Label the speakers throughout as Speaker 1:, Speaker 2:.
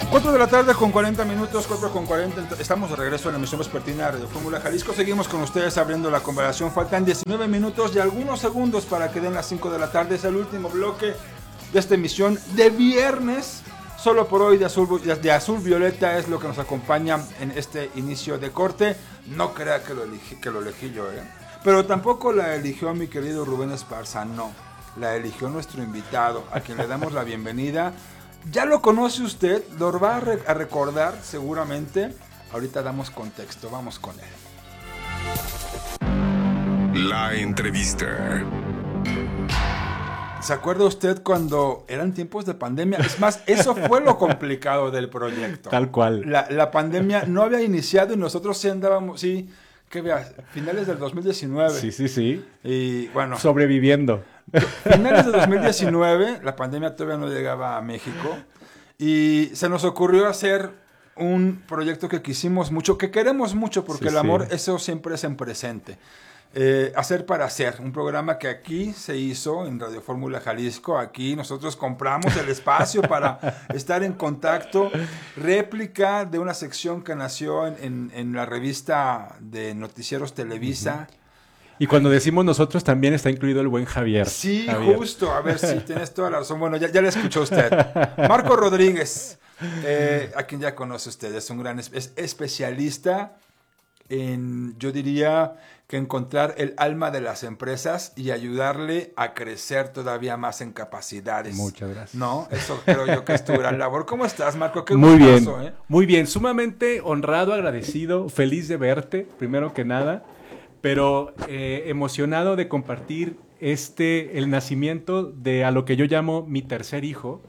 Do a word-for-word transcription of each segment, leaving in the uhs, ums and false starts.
Speaker 1: cuatro de la tarde con cuarenta minutos, cuatro con cuarenta. Estamos de regreso en la emisión vespertina de Radio Fórmula Jalisco. Seguimos con ustedes abriendo la conversación. Faltan diecinueve minutos y algunos segundos para que den las cinco de la tarde. Es el último bloque de esta emisión de viernes. Solo por hoy de azul, de azul violeta es lo que nos acompaña en este inicio de corte. No crea que lo elegí, que lo elegí yo, ¿eh? Pero tampoco la eligió mi querido Rubén Esparza, no. La eligió nuestro invitado, a quien le damos la bienvenida. Ya lo conoce usted, lo va a, re- a recordar seguramente. Ahorita damos contexto, vamos con él.
Speaker 2: La entrevista.
Speaker 1: ¿Se acuerda usted cuando eran tiempos de pandemia? Es más, eso fue lo complicado del proyecto.
Speaker 3: Tal cual.
Speaker 1: La, la pandemia no había iniciado y nosotros sí andábamos, sí, ¿qué veas? Finales del dos mil diecinueve.
Speaker 3: Sí, sí, sí.
Speaker 1: Y bueno.
Speaker 3: Sobreviviendo.
Speaker 1: Finales de dos mil diecinueve, la pandemia todavía no llegaba a México. Y se nos ocurrió hacer un proyecto que quisimos mucho, que queremos mucho, porque
Speaker 3: Sí,
Speaker 1: el amor,
Speaker 3: sí.
Speaker 1: eso siempre es en presente. Eh, hacer para hacer, un programa que aquí se hizo en Radio Fórmula Jalisco. Aquí nosotros compramos el espacio para estar en contacto. Réplica de una sección que nació en, en, en la revista de Noticieros Televisa.
Speaker 3: Uh-huh. Y cuando decimos nosotros también está incluido el buen Javier.
Speaker 1: Sí,
Speaker 3: Javier.
Speaker 1: justo. A ver, sí, tienes toda la razón. Bueno, ya, ya le escuchó usted. Marco Rodríguez, eh, a quien ya conoce usted, es un gran es, es especialista en, yo diría, que encontrar el alma de las empresas y ayudarle a crecer todavía más en capacidades.
Speaker 3: Muchas gracias.
Speaker 1: No, eso creo yo que es tu gran labor. ¿Cómo estás, Marco? Qué
Speaker 3: Muy bien,
Speaker 1: gustazo, ¿eh?
Speaker 3: muy bien. Sumamente honrado, agradecido, feliz de verte, primero que nada, pero eh, emocionado de compartir este, el nacimiento de a lo que yo llamo mi tercer hijo,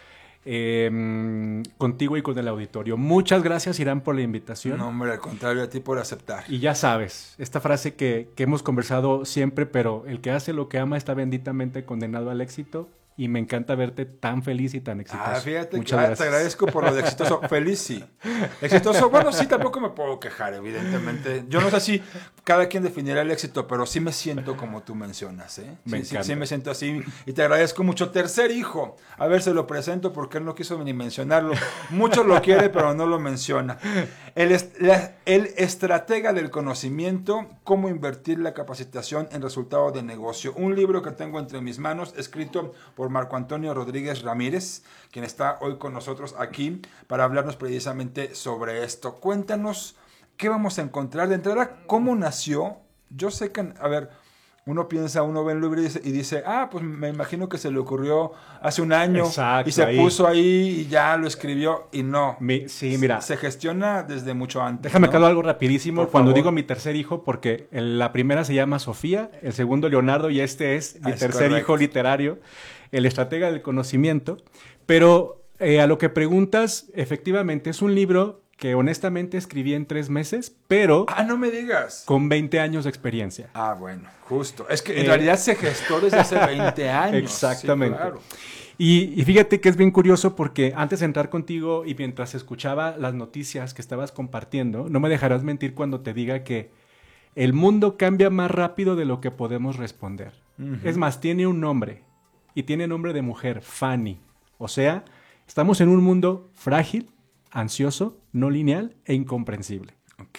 Speaker 3: eh, contigo y con el auditorio. Muchas gracias, Irán, por la invitación.
Speaker 1: No, hombre, al contrario, a ti por aceptar.
Speaker 3: Y ya sabes, esta frase que, que hemos conversado siempre, pero el que hace lo que ama está benditamente condenado al éxito. Y me encanta verte tan feliz y tan exitoso.
Speaker 1: Ah, fíjate,
Speaker 3: Muchas
Speaker 1: que, ah,
Speaker 3: gracias.
Speaker 1: te agradezco por lo de exitoso. Feliz, sí. Exitoso, bueno, sí, tampoco me puedo quejar, evidentemente. Yo no sé si cada quien definirá el éxito, pero sí me siento como tú mencionas, ¿eh?
Speaker 3: Me
Speaker 1: Sí, sí,
Speaker 3: encanta.
Speaker 1: sí me siento así y te agradezco mucho. Tercer hijo, a ver, se lo presento porque él no quiso ni mencionarlo. Muchos lo quiere, pero no lo menciona. El, est- la- el estratega del conocimiento, cómo invertir la capacitación en resultado de negocio. Un libro que tengo entre mis manos, escrito por Marco Antonio Rodríguez Ramírez, quien está hoy con nosotros aquí para hablarnos precisamente sobre esto. Cuéntanos qué vamos a encontrar. De entrada, ¿cómo nació? Yo sé que, a ver, uno piensa, uno ve el libro y dice, y dice, ah, pues me imagino que se le ocurrió hace un año.
Speaker 3: Exacto,
Speaker 1: y se
Speaker 3: ahí.
Speaker 1: puso ahí y ya lo escribió y no.
Speaker 3: Mi- sí, mira.
Speaker 1: Se gestiona desde mucho antes.
Speaker 3: Déjame
Speaker 1: ¿no?
Speaker 3: aclarar algo rapidísimo
Speaker 1: Por
Speaker 3: cuando
Speaker 1: favor.
Speaker 3: digo mi tercer hijo, porque el- la primera se llama Sofía, el segundo Leonardo y este es mi
Speaker 1: Ah, es
Speaker 3: tercer
Speaker 1: correcto.
Speaker 3: hijo literario, el estratega del conocimiento. Pero eh, a lo que preguntas, efectivamente es un libro que honestamente escribí en tres meses, pero
Speaker 1: Ah, no me digas.
Speaker 3: con veinte años de experiencia.
Speaker 1: Ah, bueno, justo. Es que en
Speaker 3: Eh,
Speaker 1: realidad se gestó desde hace veinte años.
Speaker 3: Exactamente.
Speaker 1: Sí, claro.
Speaker 3: Y, y fíjate que es bien curioso porque antes de entrar contigo y mientras escuchaba las noticias que estabas compartiendo, no me dejarás mentir cuando te diga que el mundo cambia más rápido de lo que podemos responder.
Speaker 1: Ujú.
Speaker 3: Es más, tiene un nombre y tiene nombre de mujer, Fanny. O sea, estamos en un mundo frágil, ansioso, no lineal e incomprensible.
Speaker 1: Ok.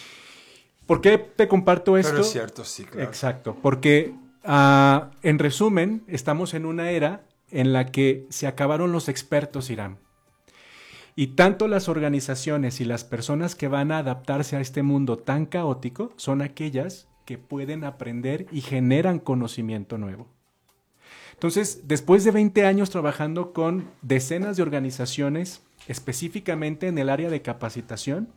Speaker 3: ¿Por qué te comparto esto?
Speaker 1: Pero es cierto, sí, claro.
Speaker 3: Exacto, porque uh, en resumen, estamos en una era en la que se acabaron los expertos, Irán. Y tanto las organizaciones y las personas que van a adaptarse a este mundo tan caótico son aquellas que pueden aprender y generan conocimiento nuevo. Entonces, después de veinte años trabajando con decenas de organizaciones, específicamente en el área de capacitación,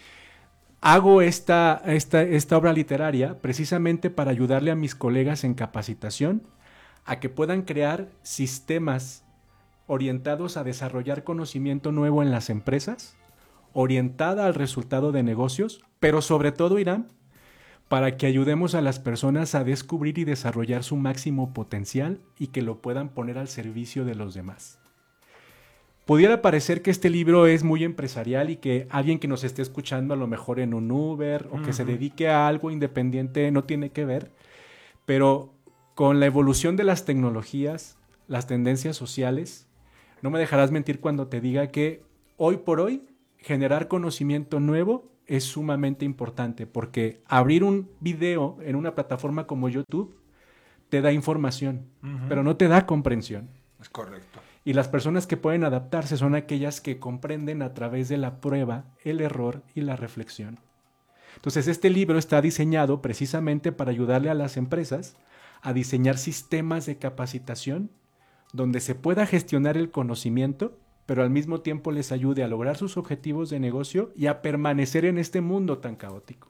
Speaker 3: hago esta, esta, esta obra literaria precisamente para ayudarle a mis colegas en capacitación a que puedan crear sistemas orientados a desarrollar conocimiento nuevo en las empresas, orientada al resultado de negocios, pero sobre todo, Irán, para que ayudemos a las personas a descubrir y desarrollar su máximo potencial y que lo puedan poner al servicio de los demás. Pudiera parecer que este libro es muy empresarial y que alguien que nos esté escuchando a lo mejor en un Uber o que uh-huh. se dedique a algo independiente no tiene que ver, pero con la evolución de las tecnologías, las tendencias sociales, no me dejarás mentir cuando te diga que hoy por hoy, generar conocimiento nuevo es sumamente importante porque abrir un video en una plataforma como YouTube te da información, uh-huh. pero no te da comprensión.
Speaker 1: Es correcto.
Speaker 3: Y las personas que pueden adaptarse son aquellas que comprenden a través de la prueba, el error y la reflexión. Entonces, este libro está diseñado precisamente para ayudarle a las empresas a diseñar sistemas de capacitación donde se pueda gestionar el conocimiento, pero al mismo tiempo les ayude a lograr sus objetivos de negocio y a permanecer en este mundo tan caótico.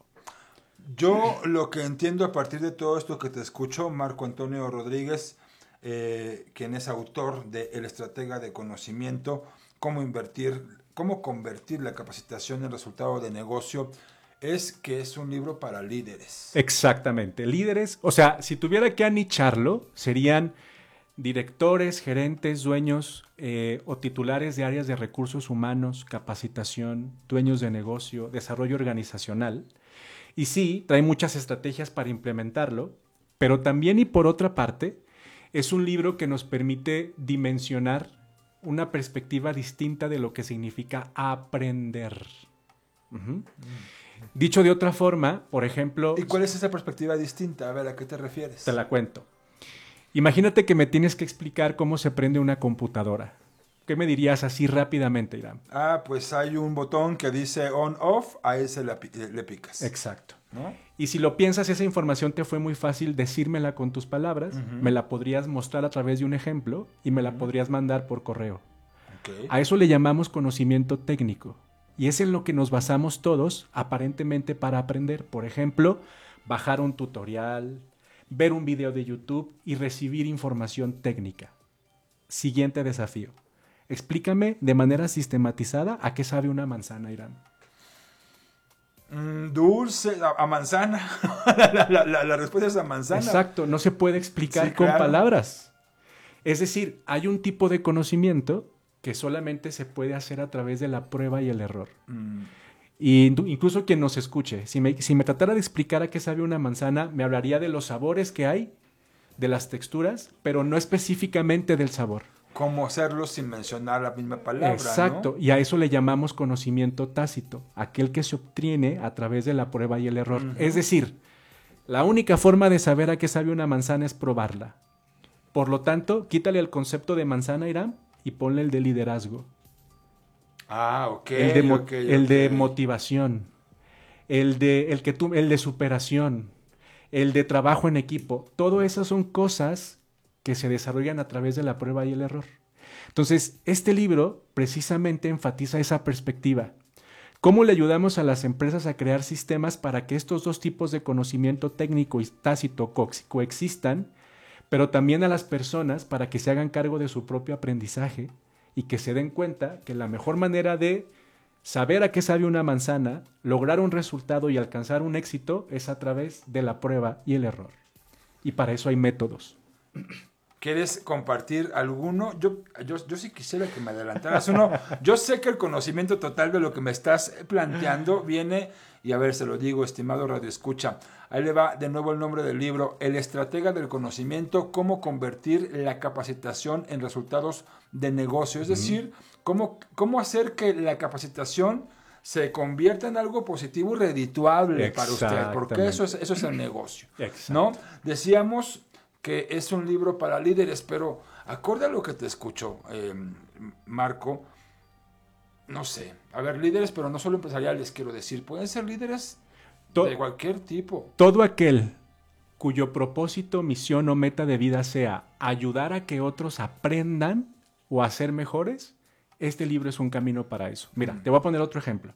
Speaker 1: Yo lo que entiendo a partir de todo esto que te escucho, Marco Antonio Rodríguez, eh, quien es autor de El Estratega de Conocimiento, cómo invertir, cómo convertir la capacitación en resultado de negocio, es que es un libro para líderes.
Speaker 3: Exactamente, líderes, o sea, si tuviera que anicharlo, serían directores, gerentes, dueños eh, o titulares de áreas de recursos humanos, capacitación, dueños de negocio, desarrollo organizacional. Y sí, trae muchas estrategias para implementarlo, pero también y por otra parte, es un libro que nos permite dimensionar una perspectiva distinta de lo que significa aprender. Uh-huh. Mm. Dicho de otra forma, por ejemplo...
Speaker 1: ¿Y cuál es esa perspectiva distinta? A ver, ¿a qué te refieres?
Speaker 3: Te la cuento. Imagínate que me tienes que explicar cómo se prende una computadora. ¿Qué me dirías así rápidamente, Irán?
Speaker 1: Ah, pues hay un botón que dice on-off, a ese le, le picas.
Speaker 3: Exacto.
Speaker 1: ¿No?
Speaker 3: Y si lo piensas, esa información te fue muy fácil decírmela con tus palabras, uh-huh. me la podrías mostrar a través de un ejemplo y me la uh-huh. podrías mandar por correo. Okay. A eso le llamamos conocimiento técnico. Y es en lo que nos basamos todos, aparentemente, para aprender. Por ejemplo, bajar un tutorial, ver un video de YouTube y recibir información técnica. Siguiente desafío. Explícame de manera sistematizada a qué sabe una manzana, Irán.
Speaker 1: Mm, dulce, a, a manzana. la, la, la, la respuesta es a manzana.
Speaker 3: Exacto, no se puede explicar sí, con claro. palabras. Es decir, hay un tipo de conocimiento que solamente se puede hacer a través de la prueba y el error. Mm. Y incluso quien nos escuche, si me, si me tratara de explicar a qué sabe una manzana, me hablaría de los sabores que hay, de las texturas, pero no específicamente del sabor.
Speaker 1: Cómo hacerlo sin mencionar la misma palabra,
Speaker 3: exacto, ¿no? Y a eso le llamamos conocimiento tácito, aquel que se obtiene a través de la prueba y el error. Uh-huh. Es decir, la única forma de saber a qué sabe una manzana es probarla. Por lo tanto, quítale el concepto de manzana, Irán, y ponle el de liderazgo.
Speaker 1: Ah, ok.
Speaker 3: El de, mo-
Speaker 1: okay,
Speaker 3: el
Speaker 1: okay.
Speaker 3: de motivación, el de, el, que tú, el de superación, el de trabajo en equipo. Todo eso son cosas que se desarrollan a través de la prueba y el error. Entonces, este libro precisamente enfatiza esa perspectiva. ¿Cómo le ayudamos a las empresas a crear sistemas para que estos dos tipos de conocimiento técnico y tácito coexistan, pero también a las personas para que se hagan cargo de su propio aprendizaje y que se den cuenta que la mejor manera de saber a qué sabe una manzana, lograr un resultado y alcanzar un éxito es a través de la prueba y el error? Y para eso hay métodos.
Speaker 1: ¿Quieres compartir alguno? Yo, yo, yo sí quisiera que me adelantaras uno. Yo sé que el conocimiento total de lo que me estás planteando viene, y a ver, se lo digo, estimado Radio Escucha. Ahí le va de nuevo el nombre del libro, El Estratega del Conocimiento, cómo convertir la capacitación en resultados de negocio. Es decir, cómo, cómo hacer que la capacitación se convierta en algo positivo y redituable para usted, porque eso es, eso es el negocio. Exacto. ¿No? Decíamos que es un libro para líderes, pero acorde a lo que te escucho, eh, Marco, no sé, a ver, líderes, pero no solo empresariales, quiero decir, pueden ser líderes to- de cualquier tipo.
Speaker 3: Todo aquel cuyo propósito, misión o meta de vida sea ayudar a que otros aprendan o a ser mejores, este libro es un camino para eso. Mira, mm. te voy a poner otro ejemplo.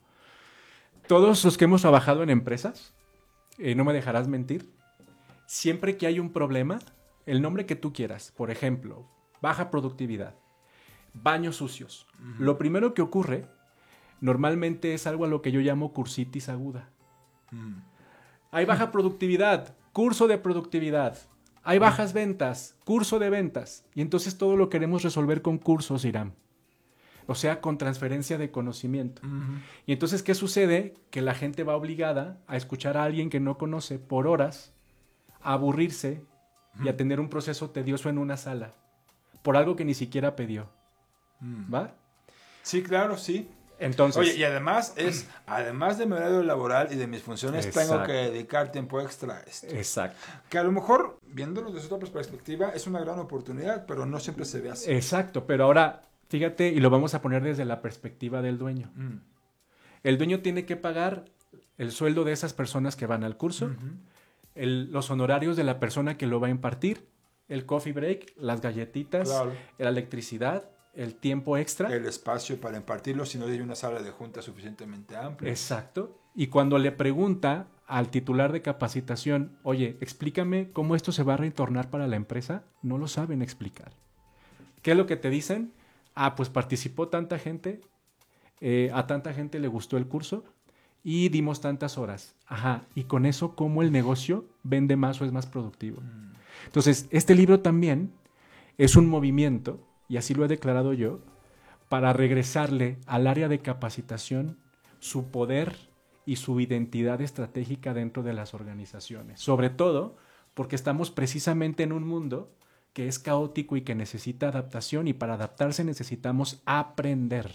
Speaker 3: Todos los que hemos trabajado en empresas, eh, no me dejarás mentir, siempre que hay un problema, el nombre que tú quieras, por ejemplo, baja productividad, baños sucios, uh-huh. lo primero que ocurre normalmente es algo a lo que yo llamo cursitis aguda. Uh-huh. Hay baja productividad, curso de productividad. Hay bajas uh-huh. ventas, curso de ventas. Y entonces todo lo queremos resolver con cursos, Irán. O sea, con transferencia de conocimiento. Uh-huh. Y entonces, ¿qué sucede? Que la gente va obligada a escuchar a alguien que no conoce por horas, a aburrirse y a tener un proceso tedioso en una sala por algo que ni siquiera pidió. ¿Va?
Speaker 1: Sí, claro, sí.
Speaker 3: Entonces,
Speaker 1: Oye, y además es, además de mi horario laboral y de mis funciones,
Speaker 3: exacto.
Speaker 1: tengo que dedicar tiempo extra a esto.
Speaker 3: Exacto.
Speaker 1: Que a lo mejor, viéndolo desde otra perspectiva, es una gran oportunidad, pero no siempre se ve así.
Speaker 3: Exacto, pero ahora, fíjate, y lo vamos a poner desde la perspectiva del dueño.
Speaker 1: Mm.
Speaker 3: El dueño tiene que pagar el sueldo de esas personas que van al curso,
Speaker 1: Uh-huh.
Speaker 3: el, los honorarios de la persona que lo va a impartir, el coffee break, las galletitas,
Speaker 1: Claro.
Speaker 3: la electricidad, el tiempo extra.
Speaker 1: El espacio para impartirlo si no hay una sala de junta suficientemente amplia.
Speaker 3: Exacto. Y cuando le pregunta al titular de capacitación, oye, explícame cómo esto se va a retornar para la empresa, no lo saben explicar. ¿Qué es lo que te dicen? Ah, pues participó tanta gente, eh, a tanta gente le gustó el curso y dimos tantas horas. Ajá, y con eso, ¿cómo el negocio vende más o es más productivo?
Speaker 1: Mm.
Speaker 3: Entonces, este libro también es un movimiento, y así lo he declarado yo, para regresarle al área de capacitación su poder y su identidad estratégica dentro de las organizaciones. Sobre todo porque estamos precisamente en un mundo que es caótico y que necesita adaptación, y para adaptarse necesitamos aprender.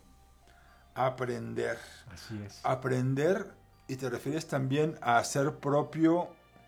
Speaker 1: Aprender.
Speaker 3: Así es.
Speaker 1: Aprender, y te refieres también a hacer propio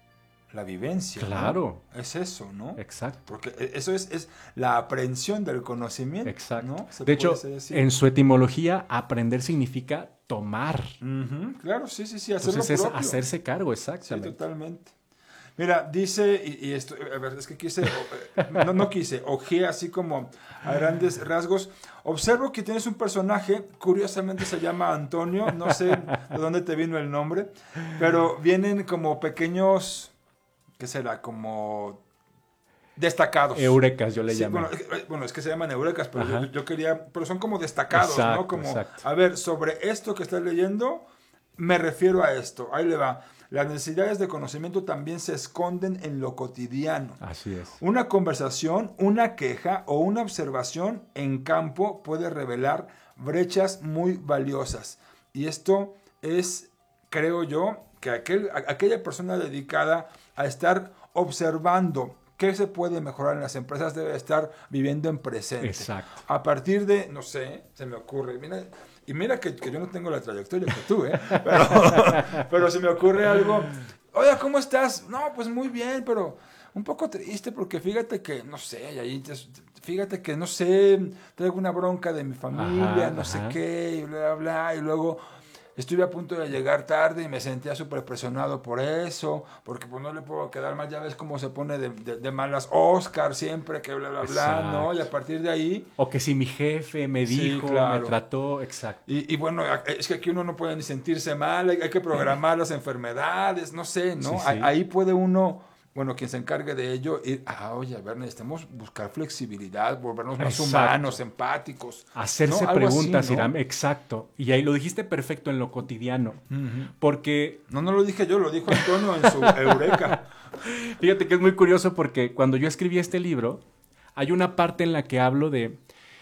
Speaker 1: la vivencia.
Speaker 3: Claro.
Speaker 1: ¿No? Es eso, ¿no?
Speaker 3: Exacto.
Speaker 1: Porque eso es, es la aprehensión del conocimiento.
Speaker 3: Exacto.
Speaker 1: ¿No? Se
Speaker 3: De hecho,
Speaker 1: puede decir.
Speaker 3: en su etimología, aprender significa tomar.
Speaker 1: Uh-huh, claro, sí, sí, sí, hacerlo
Speaker 3: Entonces es
Speaker 1: propio.
Speaker 3: hacerse cargo,
Speaker 1: Sí,
Speaker 3: exactamente.
Speaker 1: totalmente. Mira, dice, y, y esto, a ver, es que quise, no, no quise, ojeé así como a grandes rasgos. Observo que tienes un personaje, curiosamente se llama Antonio, no sé de dónde te vino el nombre, pero vienen como pequeños, ¿qué será? Como destacados.
Speaker 3: Eurecas, yo le
Speaker 1: Sí,
Speaker 3: llamo.
Speaker 1: bueno, es- bueno, es que se llaman eurecas, pero
Speaker 3: Ajá.
Speaker 1: yo, yo quería, pero son como destacados,
Speaker 3: Exacto,
Speaker 1: ¿no? Como,
Speaker 3: exacto.
Speaker 1: a ver, sobre esto que estás leyendo, me refiero a esto. Ahí le va. Las necesidades de conocimiento también se esconden en lo cotidiano.
Speaker 3: Así es.
Speaker 1: Una conversación, una queja o una observación en campo puede revelar brechas muy valiosas. Y esto es, creo yo, que aquel, a- aquella persona dedicada a estar observando qué se puede mejorar en las empresas debe estar viviendo en presente.
Speaker 3: Exacto.
Speaker 1: A partir de, no sé, se me ocurre, mira, y mira que, que yo no tengo la trayectoria que tú, ¿eh? Pero, pero se me ocurre algo. Oye, ¿cómo estás? No, pues muy bien, pero un poco triste porque fíjate que, no sé, y ahí te- fíjate que, no sé, traigo una bronca de mi familia,
Speaker 3: Ajá,
Speaker 1: no sé
Speaker 3: ajá.
Speaker 1: qué, y bla, bla, bla, y luego estuve a punto de llegar tarde y me sentía súper presionado por eso, porque pues no le puedo quedar mal, ya ves cómo se pone de, de, de malas Oscar siempre, que bla, bla, bla, ¿no? Y a partir de ahí...
Speaker 3: O que si mi jefe me
Speaker 1: Sí,
Speaker 3: dijo,
Speaker 1: claro.
Speaker 3: me trató, exacto.
Speaker 1: Y, y bueno, es que aquí uno no puede ni sentirse mal, hay, hay que programar las enfermedades, no sé, ¿no?
Speaker 3: Sí, sí.
Speaker 1: Ahí, ahí puede uno, bueno, quien se encargue de ello, ir, ah, oye, a ver, necesitamos buscar flexibilidad, volvernos más
Speaker 3: Exacto.
Speaker 1: humanos, empáticos.
Speaker 3: Hacerse
Speaker 1: ¿no? Algo así,
Speaker 3: preguntas,
Speaker 1: ¿no?
Speaker 3: Iram, exacto. Y ahí lo dijiste perfecto en lo cotidiano.
Speaker 1: Ujú.
Speaker 3: Porque
Speaker 1: No, no lo dije yo, lo dijo Antonio en su Eureka.
Speaker 3: fíjate que es muy curioso porque cuando yo escribí este libro, hay una parte en la que hablo de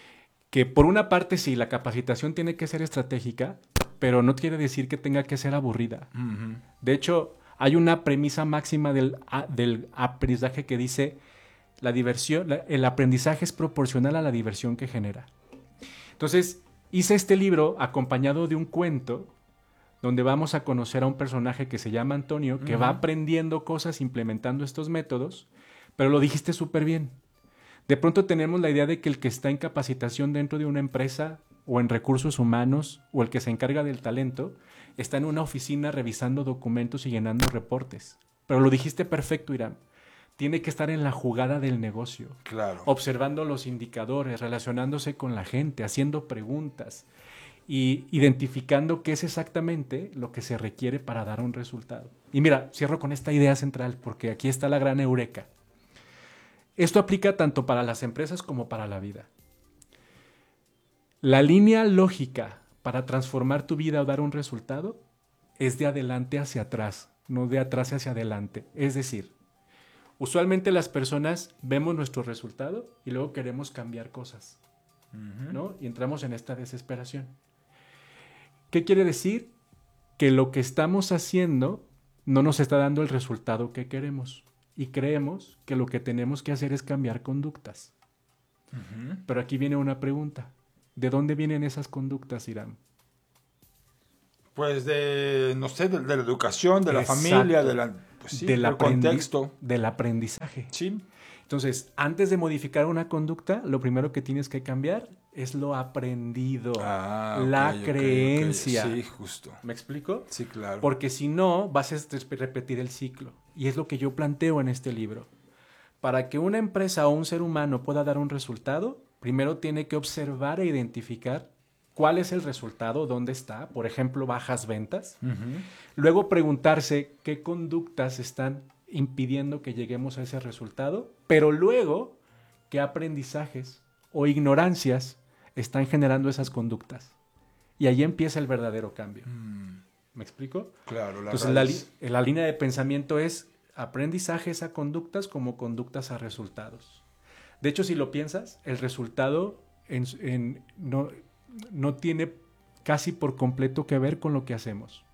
Speaker 3: que por una parte sí, la capacitación tiene que ser estratégica, pero no quiere decir que tenga que ser aburrida.
Speaker 1: Ujú.
Speaker 3: De hecho, hay una premisa máxima del, a- del aprendizaje que dice la diversión, la- el aprendizaje es proporcional a la diversión que genera. Entonces, hice este libro acompañado de un cuento donde vamos a conocer a un personaje que se llama Antonio, que va
Speaker 1: Ujú.
Speaker 3: aprendiendo cosas implementando estos métodos, pero lo dijiste súper bien. De pronto tenemos la idea de que el que está en capacitación dentro de una empresa o en recursos humanos o el que se encarga del talento está en una oficina revisando documentos y llenando reportes. Pero lo dijiste perfecto, Irán. Tiene que estar en la jugada del negocio,
Speaker 1: Claro.
Speaker 3: observando los indicadores, relacionándose con la gente, haciendo preguntas y identificando qué es exactamente lo que se requiere para dar un resultado. Y mira, cierro con esta idea central porque aquí está la gran eureka. Esto aplica tanto para las empresas como para la vida. La línea lógica para transformar tu vida o dar un resultado es de adelante hacia atrás, no de atrás hacia adelante. Es decir, usualmente las personas vemos nuestro resultado y luego queremos cambiar cosas,
Speaker 1: Ujú.
Speaker 3: ¿no? Y entramos en esta desesperación. ¿Qué quiere decir? Que lo que estamos haciendo no nos está dando el resultado que queremos. Y creemos que lo que tenemos que hacer es cambiar conductas.
Speaker 1: Ujú.
Speaker 3: Pero aquí viene una pregunta. ¿De dónde vienen esas conductas, Irán?
Speaker 1: Pues de, no sé, de, de la educación, de la
Speaker 3: Exacto.
Speaker 1: familia, de la, pues sí,
Speaker 3: del,
Speaker 1: del
Speaker 3: aprendi-
Speaker 1: contexto.
Speaker 3: del aprendizaje.
Speaker 1: Sí.
Speaker 3: Entonces, antes de modificar una conducta, lo primero que tienes que cambiar es lo aprendido,
Speaker 1: Ah,
Speaker 3: la
Speaker 1: ok, ok,
Speaker 3: creencia.
Speaker 1: ok. Sí, justo.
Speaker 3: ¿Me explico?
Speaker 1: Sí, claro.
Speaker 3: Porque si no, vas a est- repetir el ciclo. Y es lo que yo planteo en este libro. Para que una empresa o un ser humano pueda dar un resultado, primero tiene que observar e identificar cuál es el resultado, dónde está, por ejemplo, bajas ventas.
Speaker 1: Uh-huh.
Speaker 3: Luego preguntarse qué conductas están impidiendo que lleguemos a ese resultado, pero luego qué aprendizajes o ignorancias están generando esas conductas. Y ahí empieza el verdadero cambio.
Speaker 1: Mm.
Speaker 3: ¿Me explico?
Speaker 1: Claro, la
Speaker 3: Entonces la,
Speaker 1: raíz.
Speaker 3: li- la línea de pensamiento es aprendizajes a conductas como conductas a resultados. De hecho, si lo piensas, el resultado en- en- no, no tiene casi por completo que ver con lo que hacemos.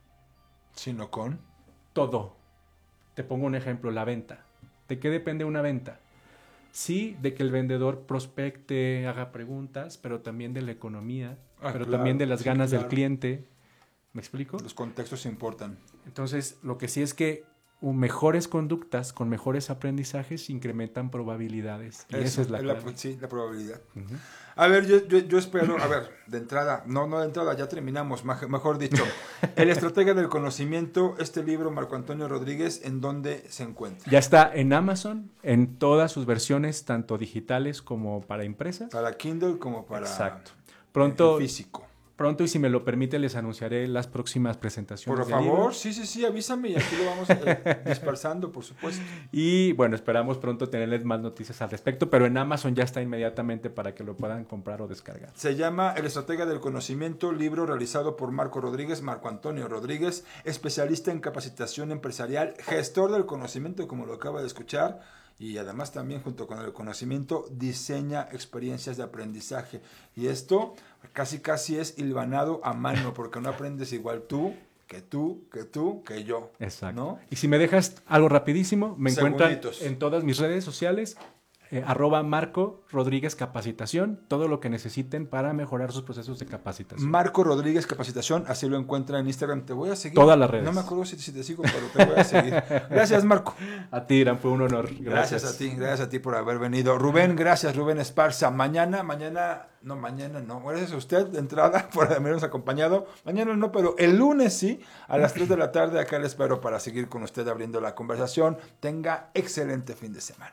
Speaker 1: Sino con...
Speaker 3: Todo. Te pongo un ejemplo, la venta. ¿De qué depende una venta? Sí, de que el vendedor prospecte, haga preguntas, pero también de la economía,
Speaker 1: Ah,
Speaker 3: pero
Speaker 1: claro,
Speaker 3: también de las
Speaker 1: sí,
Speaker 3: ganas
Speaker 1: claro.
Speaker 3: del cliente. ¿Me explico?
Speaker 1: Los contextos importan.
Speaker 3: Entonces, lo que sí es que uh, mejores conductas con mejores aprendizajes incrementan probabilidades. Y
Speaker 1: Eso,
Speaker 3: esa es la
Speaker 1: es
Speaker 3: clave.
Speaker 1: sí, la probabilidad.
Speaker 3: Ujú.
Speaker 1: A ver, yo, yo, yo espero, a ver, de entrada, no, no de entrada, ya terminamos, maj- mejor dicho. El Estratega del Conocimiento, este libro, Marco Antonio Rodríguez, ¿en dónde se encuentra?
Speaker 3: Ya está en Amazon, en todas sus versiones, tanto digitales como para impresas.
Speaker 1: Para Kindle como para
Speaker 3: Exacto.
Speaker 1: el
Speaker 3: Pronto,
Speaker 1: físico.
Speaker 3: pronto, y si me lo permite, les anunciaré las próximas presentaciones.
Speaker 1: Por
Speaker 3: del
Speaker 1: favor,
Speaker 3: libro.
Speaker 1: sí, sí, sí, avísame y aquí lo vamos eh, dispersando, por supuesto.
Speaker 3: Y bueno, esperamos pronto tenerles más noticias al respecto, pero en Amazon ya está inmediatamente para que lo puedan comprar o descargar.
Speaker 1: Se llama El Estratega del Conocimiento, libro realizado por Marco Rodríguez, Marco Antonio Rodríguez, especialista en capacitación empresarial, gestor del conocimiento, como lo acaba de escuchar, y además también junto con el conocimiento diseña experiencias de aprendizaje. Y esto casi casi es hilvanado a mano, porque no aprendes igual tú, que tú, que tú, que yo.
Speaker 3: Exacto.
Speaker 1: ¿No?
Speaker 3: Y si me dejas algo rapidísimo, me encuentran
Speaker 1: Segunditos.
Speaker 3: en todas mis redes sociales, eh, arroba Marco Rodríguez Capacitación, todo lo que necesiten para mejorar sus procesos de capacitación.
Speaker 1: Marco Rodríguez Capacitación, así lo encuentra en Instagram. Te voy a seguir.
Speaker 3: Todas las redes.
Speaker 1: No me acuerdo si, si te sigo, pero te voy a seguir. Gracias, Marco.
Speaker 3: A ti, Irán, fue un honor.
Speaker 1: Gracias.
Speaker 3: Gracias.
Speaker 1: a ti, gracias a ti por haber venido. Rubén, gracias, Rubén Esparza. Mañana, mañana, no, mañana no. Gracias a usted de entrada por habernos acompañado. Mañana no, pero el lunes sí, a las tres de la tarde acá le espero para seguir con usted abriendo la conversación. Tenga excelente fin de semana.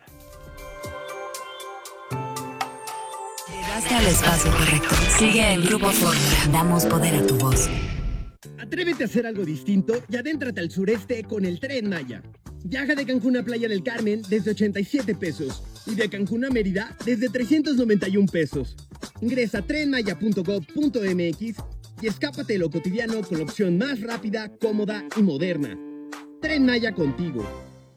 Speaker 2: Llegaste al espacio correcto. Sigue en Grupo Fórmula. Damos poder a tu voz.
Speaker 4: Atrévete a hacer algo distinto y adéntrate al sureste con el Tren Maya. Viaja de Cancún a Playa del Carmen desde ochenta y siete pesos y de Cancún a Mérida desde trescientos noventa y un pesos. Ingresa a tren maya punto gov punto m x y escápate de lo cotidiano con la opción más rápida, cómoda y moderna. Tren Maya contigo.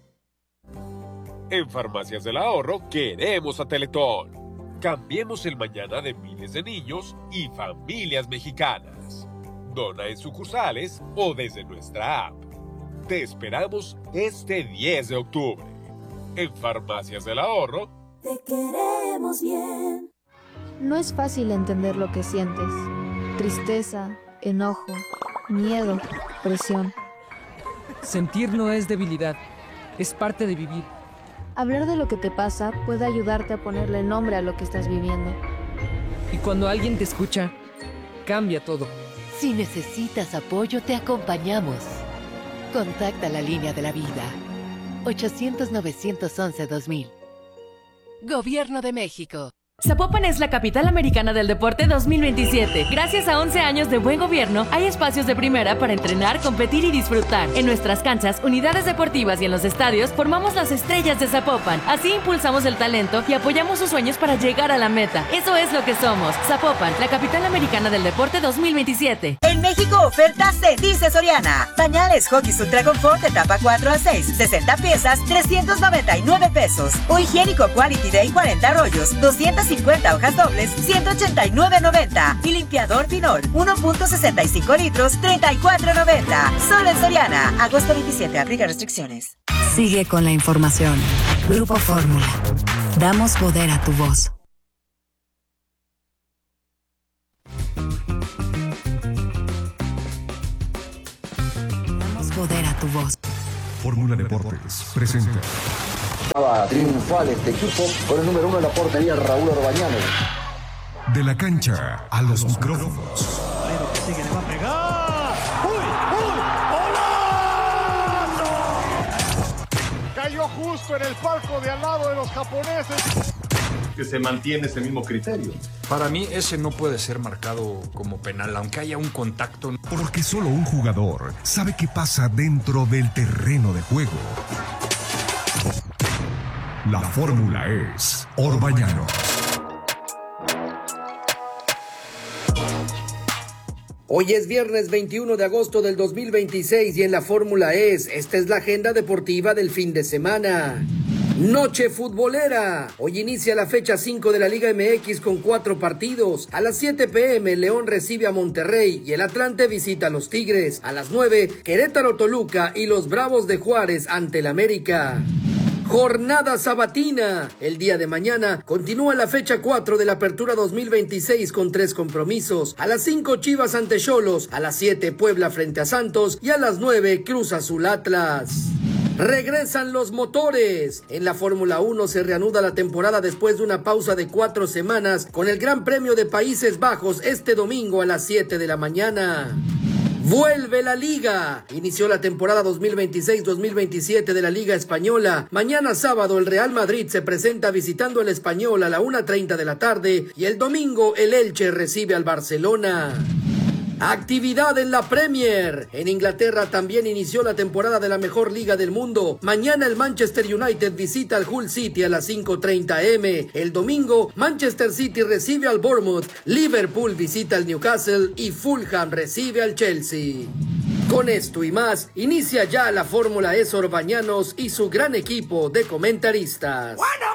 Speaker 5: En Farmacias del Ahorro queremos a Teletón. Cambiemos el mañana de miles de niños y familias mexicanas. Dona en sucursales o desde nuestra app. Te esperamos este diez de octubre. En Farmacias del Ahorro.
Speaker 6: Te queremos bien.
Speaker 7: No es fácil entender lo que sientes. Tristeza, enojo, miedo, presión.
Speaker 8: Sentir no es debilidad, es parte de vivir.
Speaker 7: Hablar de lo que te pasa puede ayudarte a ponerle nombre a lo que estás viviendo.
Speaker 8: Y cuando alguien te escucha, cambia todo.
Speaker 2: Si necesitas apoyo, te acompañamos. Contacta la línea de la vida. ochocientos, novecientos once, dos mil. Gobierno de México.
Speaker 9: Zapopan es la capital americana del deporte dos mil veintisiete. Gracias a once años de buen gobierno, hay espacios de primera para entrenar, competir y disfrutar. En nuestras canchas, unidades deportivas y en los estadios, formamos las estrellas de Zapopan. Así impulsamos el talento y apoyamos sus sueños para llegar a la meta. Eso es lo que somos. Zapopan, la capital americana del deporte dos mil veintisiete.
Speaker 10: En México, oferta se dice Soriana. Pañales Huggies Ultra Confort etapa cuatro a seis, sesenta piezas, trescientos noventa y nueve pesos. O higiénico Quality Day cuarenta rollos, doscientas cincuenta hojas dobles, ciento ochenta y nueve noventa. Y limpiador Pinol, uno punto sesenta y cinco litros, treinta y cuatro noventa. Solo en Soriana. Agosto veintisiete, aplica restricciones.
Speaker 2: Sigue con la información. Grupo Fórmula. Damos poder a tu voz.
Speaker 11: tu voz.
Speaker 12: Fórmula Deportes presenta.
Speaker 13: Triunfal este equipo con el número uno en la portería, Raúl Orbañano.
Speaker 12: De la cancha a los micrófonos.
Speaker 14: Pero que sigue, le va a pegar. ¡Uy, uy! ¡Golazo! Cayó justo en el palco de al lado de los japoneses.
Speaker 15: Que se mantiene ese mismo criterio.
Speaker 16: Para mí ese no puede ser marcado como penal, aunque haya un contacto.
Speaker 12: Porque solo un jugador sabe qué pasa dentro del terreno de juego. La fórmula es Orbañanos.
Speaker 17: Hoy es viernes veintiuno de agosto del dos mil veintiséis y en la Fórmula es, esta es la agenda deportiva del fin de semana. Noche futbolera. Hoy inicia la fecha cinco de la Liga M X con cuatro partidos. A las siete pe eme León recibe a Monterrey y el Atlante visita a los Tigres. A las nueve Querétaro Toluca y los Bravos de Juárez ante el América. Jornada sabatina. El día de mañana continúa la fecha cuatro de la Apertura dos mil veintiséis con tres compromisos. A las cinco Chivas ante Xolos, a las siete Puebla frente a Santos y a las nueve Cruz Azul Atlas. Regresan los motores. En la Fórmula uno se reanuda la temporada después de una pausa de cuatro semanas con el Gran Premio de Países Bajos este domingo a las siete de la mañana. Vuelve la Liga. Inició la temporada dos mil veintiséis dos mil veintisiete de la Liga Española. Mañana sábado el Real Madrid se presenta visitando el Español a la una treinta de la tarde y el domingo el Elche recibe al Barcelona. Actividad en la Premier. En Inglaterra también inició la temporada de la mejor liga del mundo. Mañana el Manchester United visita al Hull City a las cinco treinta eme. El domingo Manchester City recibe al Bournemouth, Liverpool visita al Newcastle y Fulham recibe al Chelsea. Con esto y más, inicia ya la Fórmula E Orbañanos y su gran equipo de comentaristas. ¡Bueno!